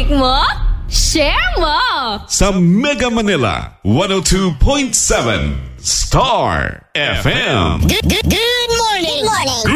Like mo? Share mo! Sa Mega Manila 102.7 Star FM. Good morning. Good morning.